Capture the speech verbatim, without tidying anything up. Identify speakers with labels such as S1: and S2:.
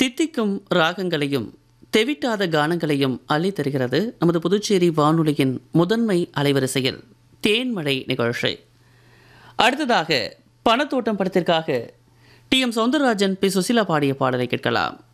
S1: தித்திக்கும் ராகங்களையும் தெவிட்டாத கானங்களையும் அள்ளித் தருகிறது நமது புதுச்சேரி வானொலியின் முதன்மை அலைவரிசையில் தேன்மழை நிகழ்ச்சி. அடுத்ததாக பணத்தோட்டம் படத்திற்காக D M Soundararajan, B Susheela பாடிய பாடலை கேட்கலாம்.